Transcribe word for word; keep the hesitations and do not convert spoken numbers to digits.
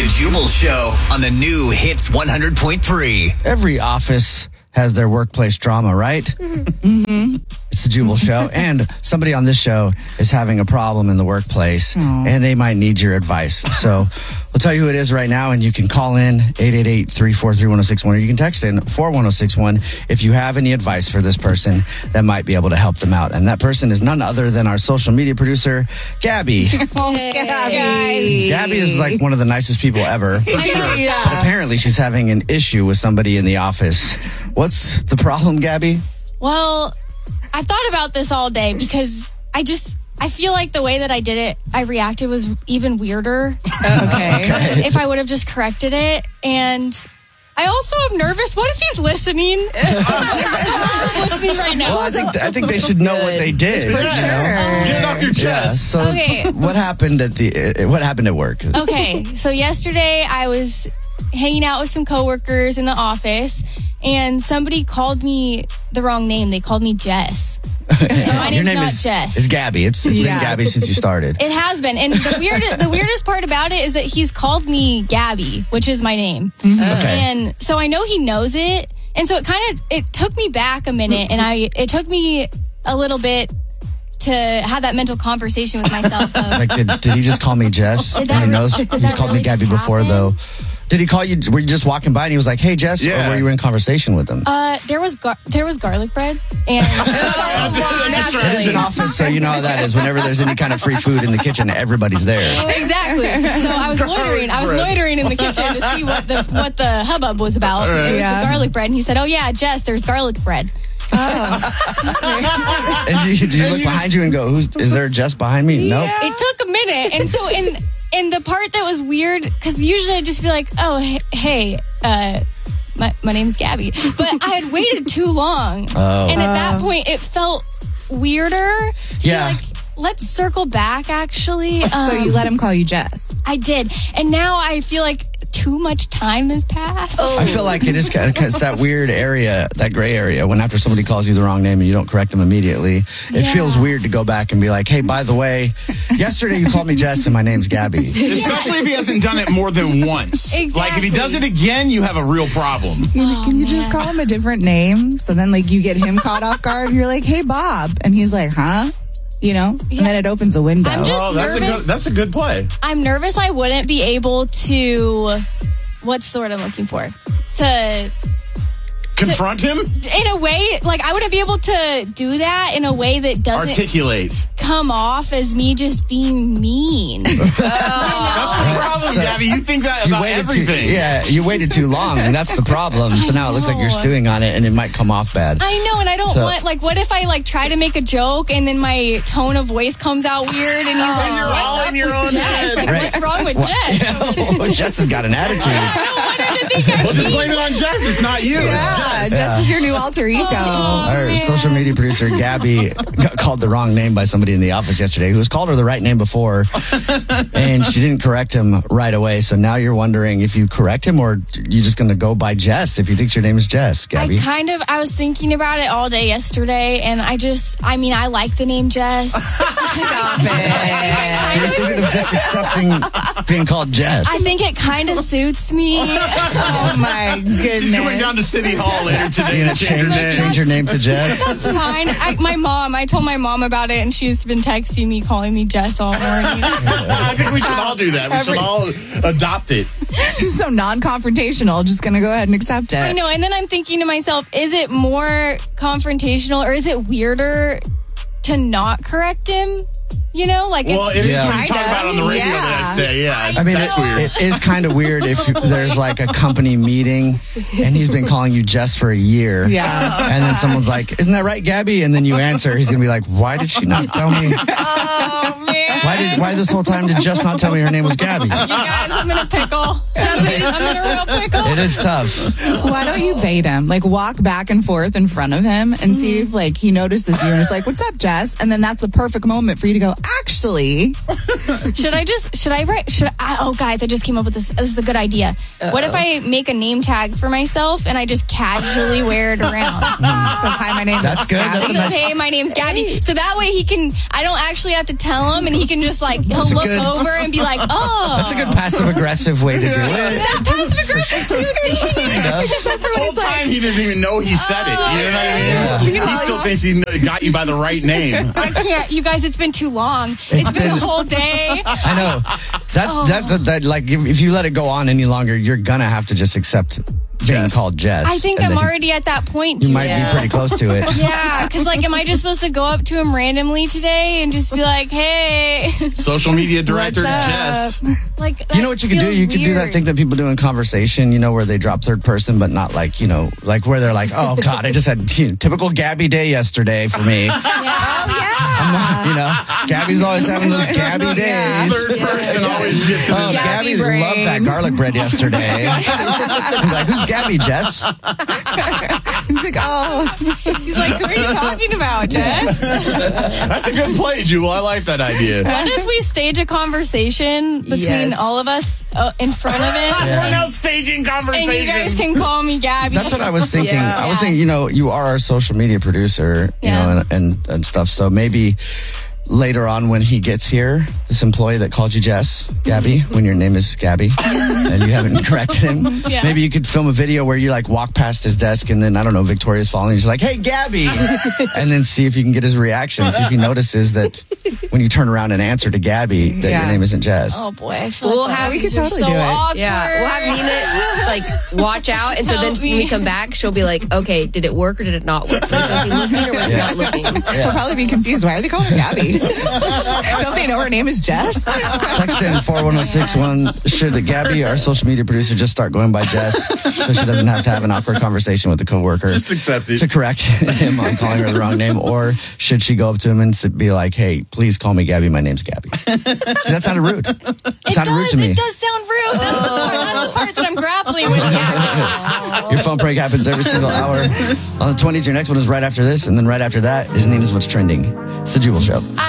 The Jubal Show on the new Hits one hundred point three. Every office has their workplace drama, right? Mm-hmm. It's the Jubal Show. And somebody on this show is having a problem in the workplace, Aww. and they might need your advice. So we'll tell you who it is right now, and you can call in eight eight eight, three four three, one oh six one, or you can text in four one oh six one if you have any advice for this person that might be able to help them out. And that person is none other than our social media producer, Gabby. Oh, Gabby. Gabby is like one of the nicest people ever. Yeah. But apparently she's having an issue with somebody in the office. What's the problem, Gabby? Well, I thought about this all day because I just, I feel like the way that I did it, I reacted was even weirder. Okay. Okay. If I would have just corrected it. And I also am nervous. What if he's listening? He's listening right now. Well, I think I think they should know what they did. For sure. Get it off your Yeah. chest. So Okay. what happened at the what happened at work? Okay, so yesterday I was hanging out with some coworkers in the office, and somebody called me the wrong name. They called me Jess. My Your name's name not is Jess. is Gabby. It's it's Yeah. been Gabby since you started. It has been, and the weird, the weirdest part about it is that he's called me Gabby, which is my name, Okay. and so I know he knows it, and so it kind of it took me back a minute, and I it took me a little bit to have that mental conversation with myself. Of, Like did, did he just call me Jess? Did And that he knows really- did he's that called really me Gabby just before happen? though. Did he call you? Were you just walking by and he was like, "Hey, Jess," Yeah. or were you in conversation with him? uh, there was gar- there was garlic bread, and It is an office, so you know how that is. Whenever there's any kind of free food in the kitchen, everybody's there. exactly. So I was loitering. I was loitering in the kitchen to see what the what the hubbub was about. It was Yeah. the garlic bread, and he said, "Oh yeah, Jess, there's garlic bread." And you, did you look behind you and go, "Who's? Is there a Jess behind me?" Nope. It took a minute, and so in in the part that was weird, because usually I'd just be like, "Oh hey, hey uh, my my name's Gabby," but I had waited too long, Oh. and at that point, it felt weirder. To Yeah. be like, let's circle back. Actually, um, So you let him call you Jess. I did, and now I feel like too much time has passed. I feel like it is kind of it's that weird area, that gray area, when after somebody calls you the wrong name and you don't correct them immediately, it Yeah. feels weird to go back and be like, "Hey, by the way, yesterday you called me Jess and my name's Gabby." Especially if he hasn't done it more than once. Like if he does it again, you have a real problem. Oh, Can you just call him a different name? So then, like, you get him caught off guard. You're like, "Hey, Bob," and he's like, "Huh?" You know, Yeah. and then it opens a window. I'm just Oh, that's a nervous. good, that's a good play. I'm nervous I wouldn't be able to, what's the word I'm looking for? To, Confront him, in a way, like I wouldn't be able to do that in a way that doesn't articulate. come off as me just being mean. That's the problem, So- Gabby. You think that You about waited everything. too, yeah, you waited too long, and that's the problem. So now it looks like you're know. stewing on it, and it might come off bad. I know, and I don't So- want, like, what if I, like, try to make a joke and then my tone of voice comes out weird and he's like, And you're what's all up in your with own Jess? head. Like, Right. what's wrong with Jess? Oh, Jess has got an attitude. I don't want her to think I'm Well, just blame it on Jess. It's not you. yeah, It's Jess. Jess is your new alter ego. Our man. social media producer Gabby got called the wrong name by somebody in the office yesterday who has called her the right name before, and she didn't correct him right away. So now you're wondering if you correct him or you're just going to go by Jess if you think your name is Jess, Gabby. I kind of, I was thinking about it all day yesterday, and I just, I mean, I like the name Jess. Stop it. So you're thinking of just accepting being called Jess. I think it kind of suits me. Oh my goodness. She's going down to City Hall later today You're to gonna change her change, name. change your name to Jess. That's fine. I, my mom, I told my mom about it, and she's been texting me, calling me Jess all morning. I think we should all do that. We should all adopt it. Just so non-confrontational. Just gonna go ahead and accept it. I know, and then I'm thinking to myself, is it more confrontational or is it weirder to not correct him? You know, like Well, if, it is Yeah. when you talk about it on the radio Yeah. the next day. Yeah, I mean, that's it, weird. it is kind of weird if there's like a company meeting and he's been calling you Jess for a year. Yeah. And then someone's like, "Isn't that right, Gabby?" And then you answer, he's going to be like, "Why did she not tell me? oh man, Why did why this whole time did Jess not tell me her name was Gabby?" you guys, I'm in a pickle. I'm in a real pickle. It is tough. Why don't you bait him? Like, walk back and forth in front of him and see if, like, he notices you and is like, "What's up, Jess?" And then that's the perfect moment for you to go, "Actually, Should I just, should I write, should I, oh guys, I just came up with this. This is a good idea. Uh-oh. What if I make a name tag for myself and I just casually wear it around? says, "Hi, my name That's is good. Gabby." That's He a says, nice- "Hey, my name's Gabby." So that way he can, I don't actually have to tell him, and he can just like, he'll That's a look good- over and be like, oh. That's a good passive-aggressive way to do it. That passive aggressive too, The whole time he didn't even know he said it. You know what I mean? He still thinks he kn- got you by the right name. I can't. You guys, it's been too long. it's been, been- a whole day. I know. That's Oh. that's that. Like, if, if you let it go on any longer, you're gonna have to just accept being Jess. called Jess. I think and I'm then you- already at that point. You Julia. might be pretty close to it. Yeah, because like, am I just supposed to go up to him randomly today and just be like, "Hey," Social media director What's up? Jess. like that You know what you could do? feels You could do that weird. thing that people do in conversation, you know, where they drop third person, but not like, you know, like where they're like, oh, God, I just had you know, typical Gabby day yesterday for me. You know, Gabby's always having those Gabby days. Third person always gets in Oh, his Gabby Gabby brain. loved that garlic bread yesterday. I'm like, who's Gabby, Jess? He's like, oh, He's like, "Who are you talking about, Jess?" That's a good play, Jewel. I like that idea. What if we stage a conversation between Yes. all of us uh, in front of it, We're now staging and you guys conversations. can call me Gabby? That's what I was thinking. Yeah. I was thinking, you know, you are our social media producer, you Yeah. know, and, and, and stuff. So maybe later on when he gets here, this employee that called you Jess, Gabby, when your name is Gabby, and you haven't corrected him, Yeah. maybe you could film a video where you like walk past his desk and then, I don't know, Victoria's following. She's like, hey, Gabby. And then see if you can get his reaction. See if he notices that when you turn around and answer to Gabby, that Yeah. your name isn't Jess. Oh boy, I feel We'll like have- that we could is totally so do it. awkward. Yeah, we'll have Nina like watch out, and so then Help when me. we come back, she'll be like, "Okay, did it work or did it not work? Like, was he looking or was he Yeah. not looking?" We'll probably be confused. Why are they calling her Gabby? Don't they know her name is Jess? Text in four one one six one. Should Gabby, our social media producer, just start going by Jess so she doesn't have to have an awkward conversation with the coworker Just accept it. to correct him on calling her the wrong name? Or should she go up to him and s- be like, hey, please call me Gabby. My name's Gabby. See, that sounded rude. That It sounded rude does. to me. It does sound rude. That's the part. That's the part that I'm grappling with. Yeah. Your phone break happens every single hour. On the twenties, your next one is right after this. And then right after that is Nina's What's Trending. It's the Jubal Show.